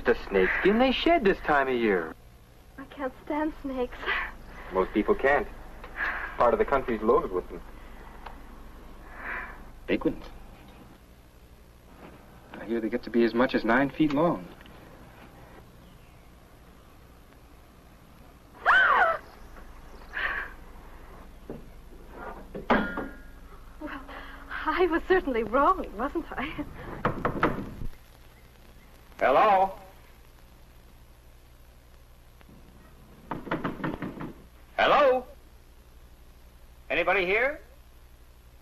just a snake skin they shed this time of year. I can't stand snakes. Most people can't. Part of the country's loaded with them. Big ones. I hear they get to be as much as 9 feet long. Well, I was certainly wrong, wasn't I? Hello? Hello? Anybody here?